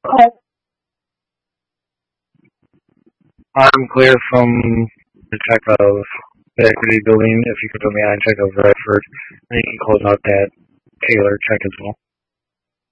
I'm clear from the check of the equity building. If you could put me on check of Redford, and you can close out that Taylor check as well.